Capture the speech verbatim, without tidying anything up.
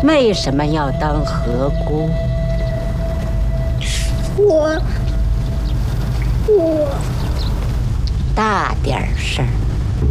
为什么要当河姑？ 我我大点声儿。